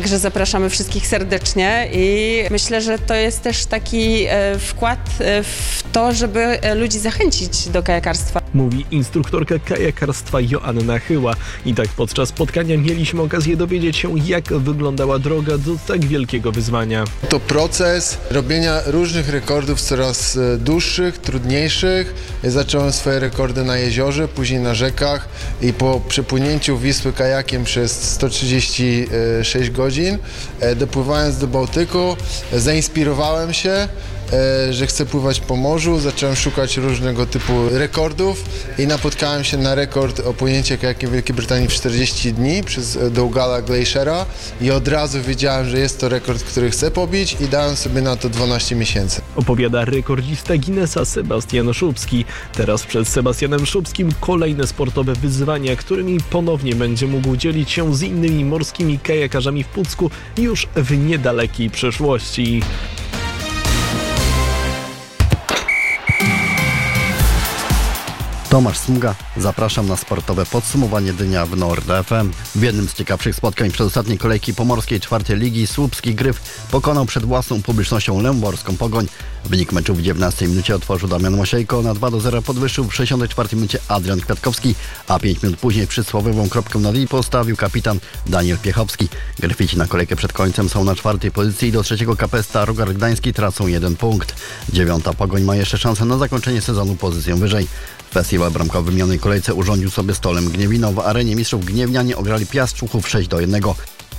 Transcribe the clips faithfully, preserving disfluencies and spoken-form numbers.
Także zapraszamy wszystkich serdecznie i myślę, że to jest też taki wkład w to, żeby ludzi zachęcić do kajakarstwa. Mówi instruktorka kajakarstwa Joanna Chyła. I tak podczas spotkania mieliśmy okazję dowiedzieć się, jak wyglądała droga do tak wielkiego wyzwania. To proces robienia różnych rekordów, coraz dłuższych, trudniejszych. Ja zacząłem swoje rekordy na jeziorze, później na rzekach i po przepłynięciu Wisły kajakiem przez sto trzydzieści sześć godzin, dopływając do Bałtyku, zainspirowałem się, że chcę pływać po morzu, zacząłem szukać różnego typu rekordów i napotkałem się na rekord o płynięcie kajakiem w Wielkiej Brytanii w czterdzieści dni przez Dougala Glaciera i od razu wiedziałem, że jest to rekord, który chcę pobić i dałem sobie na to dwanaście miesięcy. Opowiada rekordzista Guinnessa Sebastian Szubski. Teraz przed Sebastianem Szubskim kolejne sportowe wyzwania, którymi ponownie będzie mógł dzielić się z innymi morskimi kajakarzami w Pucku już w niedalekiej przyszłości. Tomasz Smuga, zapraszam na sportowe podsumowanie dnia w Nord F M. W jednym z ciekawszych spotkań przedostatniej kolejki pomorskiej czwartej ligi słupski Gryf pokonał przed własną publicznością lęborską Pogoń. Wynik meczu w dziewiętnastej minucie otworzył Damian Mosiejko, na dwa do zera podwyższył w sześćdziesiątej czwartej minucie Adrian Kwiatkowski, a pięć minut później przysłowiową kropkę nad i postawił kapitan Daniel Piechowski. Gryfici na kolejkę przed końcem są na czwartej pozycji i do trzeciego kapesta Rogar Gdański tracą jeden punkt. Dziewiąta Pogoń ma jeszcze szansę na zakończenie sezonu pozycją wyżej. Festiwal bramkowy w minionej kolejce urządził sobie Stolem Gniewino. W arenie mistrzów gniewnianie ograli Piast Człuchów sześć do jednego.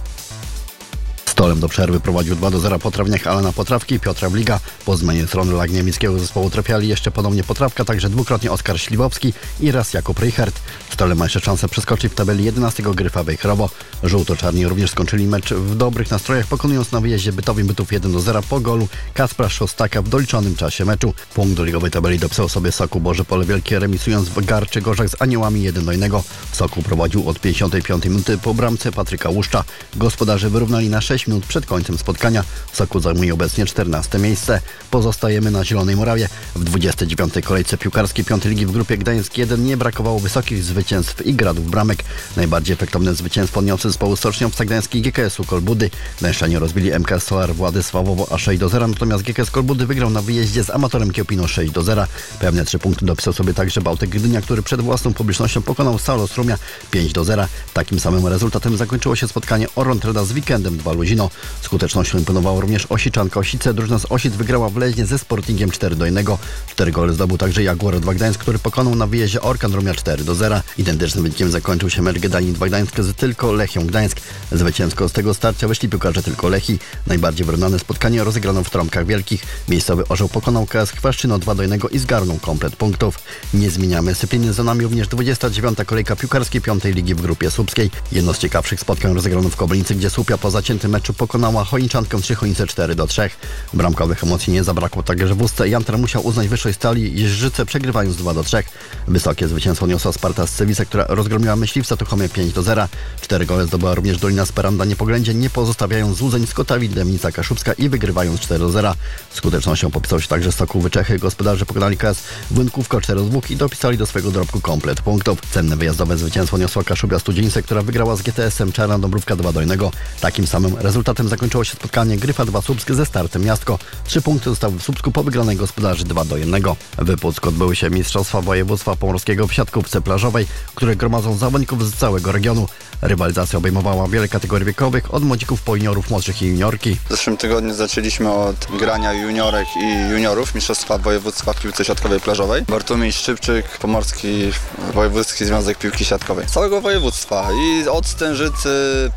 Stolem do przerwy prowadził dwa do zera po trawniach Alana Potrawki, Piotra Bliga. Po zmianie strony dla gniewickiego zespołu trafiali jeszcze ponownie Potrawka, także dwukrotnie Oskar Śliwowski i raz Jakub Reichert. Stolem ma jeszcze szansę przeskoczyć w tabeli jedenastego Gryfa Wejherowo. Żółto-czarni również skończyli mecz w dobrych nastrojach, pokonując na wyjeździe Bytowim Bytów jeden do zera po golu Kacpra Szostaka w doliczonym czasie meczu. Punkt do ligowej tabeli dopisał sobie Sokół Boże Pole Wielkie, remisując w Garczy Gorzach z Aniołami jeden do jednego. Sokół prowadził od pięćdziesiątej piątej minuty po bramce Patryka Łuszcza. Gospodarze wyrównali na sześć minut przed końcem spotkania. Sokół zajmuje obecnie czternaste miejsce. Pozostajemy na Zielonej Murawie. W dwudziestej dziewiątej kolejce piłkarskiej piątej ligi w grupie Gdańsk jeden nie brakowało wysokich zwycięstw i gradów bramek. Najbardziej efektowne zwycięstwo odniosły zespołu Stoczniowca Gdański i G K S-u Kolbudy. Gdańszczanie rozbili M K S Solar Władysławowo a sześć do zera, natomiast G K S Kolbudy wygrał na wyjeździe z Amatorem Kiełpino sześć do zera. Pewne trzy punkty dopisał sobie także Bałtyk Gdynia, który przed własną publicznością pokonał Salos Rumia pięć do zera. Takim samym rezultatem zakończyło się spotkanie Orontreda z Weekendem dwa Luzino. Skutecznością imponowała również Osiczanka Osice. Drużyna z Osic wygrała w Leźnie ze Sportingiem cztery do jednego. Cztery gole zdobył także Jaguar dwa Gdańsk, który pokonał na wyjeździe Orkan Rumia cztery do zera. Identycznym wynikiem zakończył się mecz Gdańsk dwa Gdańsk z tylko Lechią Gdańsk. Zwycięsko z tego starcia wyszli piłkarze tylko Lechii. Najbardziej wyrównane spotkanie rozegrano w Trąbkach Wielkich. Miejscowy Orzeł pokonał K S Chwaszczyno dwa do jednego i zgarnął komplet punktów. Nie zmieniamy dyscypliny, za nami również dwudziesta dziewiąta kolejka piłkarskiej piątej ligi w grupie słupskiej. Jedno z ciekawszych spotkań rozegrano w Kobylicy, gdzie Słupia po zaciętym meczu pokonała Chojniczankę Trzychonice cztery do trzech. Bramkowych emocji nie zabrakło także w Ustce. Jantar musiał uznać wyższej stali, Jeźdźczyce przegrywając dwa do trzech. Wysokie zwycięstwo niosła Sparta z Cewice, która rozgromiła Myśliwca Tuchomie pięć do zera. Cztery gole zdobyła również Dolina Speranda Niepoględzie, nie pozostawiając złudzeń Skotawi Dębnica Kaszubska i wygrywając cztery do zera. Skutecznością popisał się także Sokół Wyczechy. Gospodarze pokonali K S Włynków cztery do dwóch i dopisali do swojego dorobku komplet punktów. Cenne wyjazdowe zwycięstwo niosła Kaszubia Studzienice, która wygrała z G T S-em Czarna Dąbrówka dwa do jednego. Takim samym rezultatem zakończyło się spotkanie Gryfa dwa Słupsk ze Startem Miastko. Trzy punkty zostały w Słupsku po wygranej gospodarzy dwa do jednego. W Pucku odbyły się Mistrzostwa Województwa Pomorskiego w siatkówce plażowej, które gromadzą zawodników z całego regionu. Rywalizacja obejmowała wiele kategorii wiekowych, od młodzików po juniorów, młodszych i juniorki. W zeszłym tygodniu zaczęliśmy od grania juniorek i juniorów Mistrzostwa Województwa w piłce siatkowej plażowej. Bartłomiej Szczypczyk, Pomorski Wojewódzki Związek Piłki Siatkowej. Z całego województwa i od Stężycy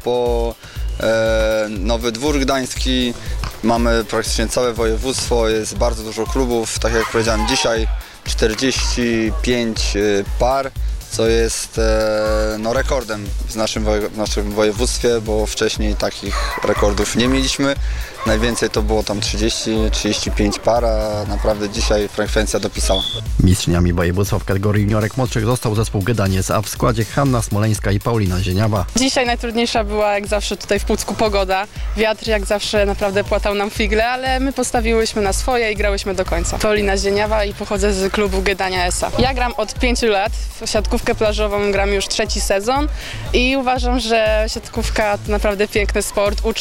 po e, Nowy Dwór Gdański. Mamy praktycznie całe województwo, jest bardzo dużo klubów. Tak jak powiedziałem, dzisiaj czterdzieści pięć par, co jest e, no, rekordem w naszym, w naszym województwie, bo wcześniej takich rekordów nie mieliśmy. Najwięcej to było tam trzydzieści trzydzieści pięć par, a naprawdę dzisiaj frekwencja dopisała. Mistrzyniami województwa w kategorii juniorek młodszych został zespół Gdaniec, a w składzie Hanna Smoleńska i Paulina Zieniawa. Dzisiaj najtrudniejsza była jak zawsze tutaj w Pucku pogoda. Wiatr jak zawsze naprawdę płatał nam figle, ale my postawiłyśmy na swoje i grałyśmy do końca. Paulina Zieniawa i pochodzę z klubu Gdania S A. Ja gram od pięciu lat, w siatkówkę plażową gram już trzeci sezon i uważam, że siatkówka to naprawdę piękny sport.